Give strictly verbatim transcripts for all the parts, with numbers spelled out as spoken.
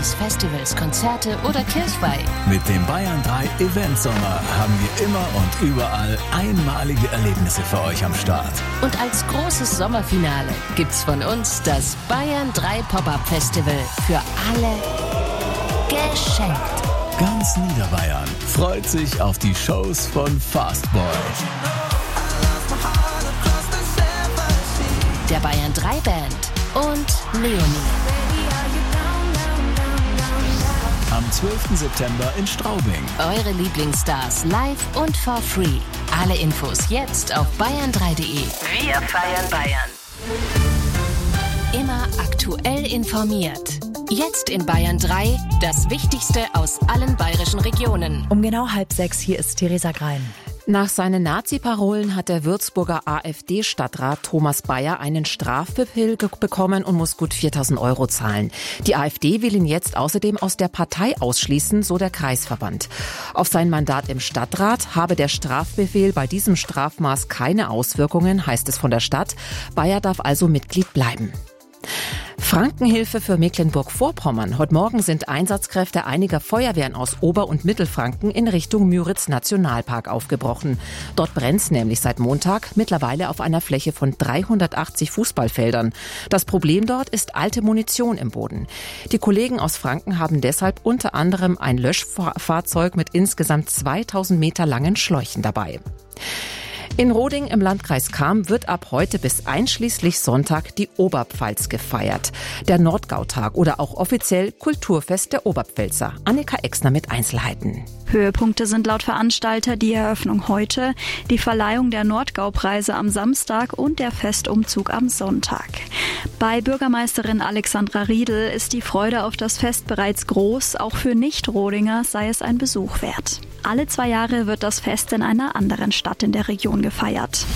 Partys, Festivals, Konzerte oder Kirchweih. Mit dem Bayern drei Event Sommer haben wir immer und überall einmalige Erlebnisse für euch am Start. Und als großes Sommerfinale gibt's von uns das Bayern drei Pop-Up Festival für alle geschenkt. Ganz Niederbayern freut sich auf die Shows von Fastboy, der Bayern drei Band und Leonie. Am zwölften September in Straubing. Eure Lieblingsstars live und for free. Alle Infos jetzt auf bayern drei punkt de. Wir feiern Bayern. Immer aktuell informiert. Jetzt in Bayern drei, das Wichtigste aus allen bayerischen Regionen. Um genau halb sechs, hier ist Theresa Grein. Nach seinen Nazi-Parolen hat der Würzburger AfD-Stadtrat Thomas Bayer einen Strafbefehl bekommen und muss gut viertausend Euro zahlen. Die AfD will ihn jetzt außerdem aus der Partei ausschließen, so der Kreisverband. Auf sein Mandat im Stadtrat habe der Strafbefehl bei diesem Strafmaß keine Auswirkungen, heißt es von der Stadt. Bayer darf also Mitglied bleiben. Frankenhilfe für Mecklenburg-Vorpommern. Heute Morgen sind Einsatzkräfte einiger Feuerwehren aus Ober- und Mittelfranken in Richtung Müritz-Nationalpark aufgebrochen. Dort brennt's nämlich seit Montag, mittlerweile auf einer Fläche von dreihundertachtzig Fußballfeldern. Das Problem dort ist alte Munition im Boden. Die Kollegen aus Franken haben deshalb unter anderem ein Löschfahrzeug mit insgesamt zweitausend Meter langen Schläuchen dabei. In Roding im Landkreis Cham wird ab heute bis einschließlich Sonntag die Oberpfalz gefeiert. Der Nordgautag oder auch offiziell Kulturfest der Oberpfälzer. Annika Exner mit Einzelheiten. Höhepunkte sind laut Veranstalter die Eröffnung heute, die Verleihung der Nordgaupreise am Samstag und der Festumzug am Sonntag. Bei Bürgermeisterin Alexandra Riedel ist die Freude auf das Fest bereits groß. Auch für Nicht-Rodinger sei es ein Besuch wert. Alle zwei Jahre wird das Fest in einer anderen Stadt in der Region gefeiert.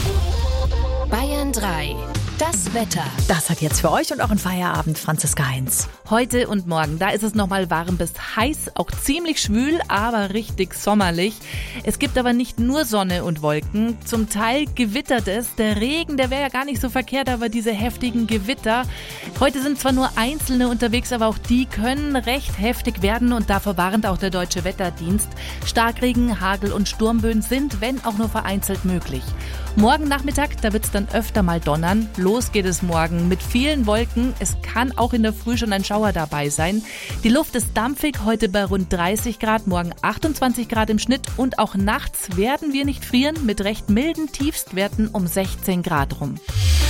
Bayern drei. Das Wetter. Das hat jetzt für euch und auch ein Feierabend Franziska Heinz. Heute und morgen, da ist es nochmal warm bis heiß, auch ziemlich schwül, aber richtig sommerlich. Es gibt aber nicht nur Sonne und Wolken, zum Teil gewittert es. Der Regen, der wäre ja gar nicht so verkehrt, aber diese heftigen Gewitter. Heute sind zwar nur Einzelne unterwegs, aber auch die können recht heftig werden und davor warnt auch der Deutsche Wetterdienst. Starkregen, Hagel und Sturmböen sind, wenn auch nur vereinzelt, möglich. Morgen Nachmittag, da wird es dann öfter mal donnern. Los geht es morgen mit vielen Wolken. Es kann auch in der Früh schon ein Schauer dabei sein. Die Luft ist dampfig, heute bei rund dreißig Grad, morgen achtundzwanzig Grad im Schnitt. Und auch nachts werden wir nicht frieren, mit recht milden Tiefstwerten um sechzehn Grad rum.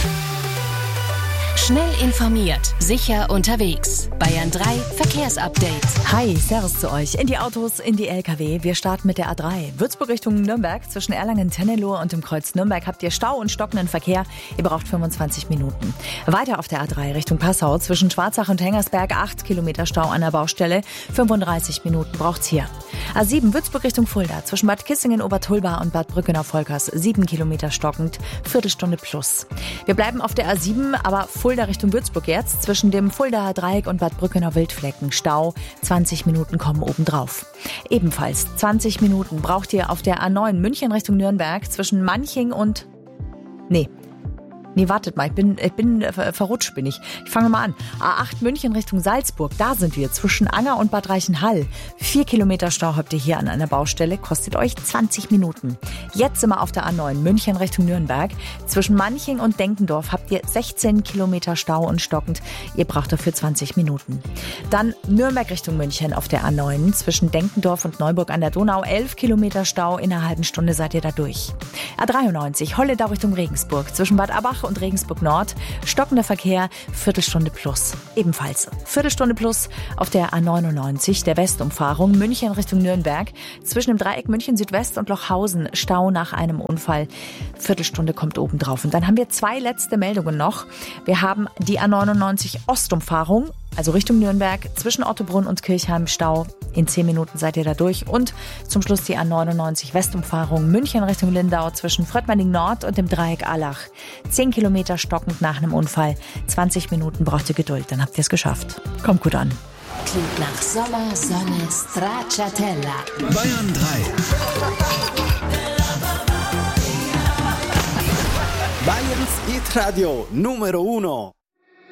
Schnell informiert, sicher unterwegs. Bayern drei Verkehrsupdate. Hi, servus zu euch. In die Autos, in die L K W. Wir starten mit der A drei. Würzburg Richtung Nürnberg. Zwischen Erlangen-Tennelohe und dem Kreuz Nürnberg habt ihr Stau und stockenden Verkehr. Ihr braucht fünfundzwanzig Minuten. Weiter auf der A drei Richtung Passau. Zwischen Schwarzach und Hengersberg acht Kilometer Stau an der Baustelle. fünfunddreißig Minuten braucht's hier. A sieben Würzburg Richtung Fulda. Zwischen Bad Kissingen, Obertulba und Bad Brückenau-Volkers. sieben Kilometer stockend. Viertelstunde plus. Wir bleiben auf der A sieben, aber Fulda Richtung Würzburg jetzt. Zwischen dem Fuldaer Dreieck und Bad Brückenau-Wildflecken Stau. zwanzig Minuten kommen obendrauf. Ebenfalls zwanzig Minuten braucht ihr auf der A neun München Richtung Nürnberg zwischen Manching und... Nee. Nee, wartet mal, ich bin, ich bin äh, verrutscht bin ich. Ich fange mal an. A acht München Richtung Salzburg, da sind wir, zwischen Anger und Bad Reichenhall. Vier Kilometer Stau habt ihr hier an einer Baustelle, kostet euch zwanzig Minuten. Jetzt sind wir auf der A neun München Richtung Nürnberg. Zwischen Manching und Denkendorf habt ihr sechzehn Kilometer Stau und stockend. Ihr braucht dafür zwanzig Minuten. Dann Nürnberg Richtung München auf der A neun. Zwischen Denkendorf und Neuburg an der Donau elf Kilometer Stau. In einer halben Stunde seid ihr da durch. A dreiundneunzig Holledau Richtung Regensburg. Zwischen Bad Abach und Regensburg Nord. Stockender Verkehr, Viertelstunde plus. Ebenfalls Viertelstunde plus auf der A neunundneunzig, der Westumfahrung München Richtung Nürnberg. Zwischen dem Dreieck München Südwest und Lochhausen Stau nach einem Unfall. Viertelstunde kommt obendrauf. Und dann haben wir zwei letzte Meldungen noch. Wir haben die A neunundneunzig Ostumfahrung, also Richtung Nürnberg, zwischen Ottobrunn und Kirchheim Stau. In zehn Minuten seid ihr da durch. Und zum Schluss die A neunundneunzig Westumfahrung München Richtung Lindau zwischen Fröttmanning Nord und dem Dreieck Allach. zehn Kilometer stockend nach einem Unfall. zwanzig Minuten braucht ihr Geduld, dann habt ihr es geschafft. Kommt gut an. Klingt nach Sommer, Sonne, Stracciatella. Bayern drei. Bayerns Hit Radio Numero uno.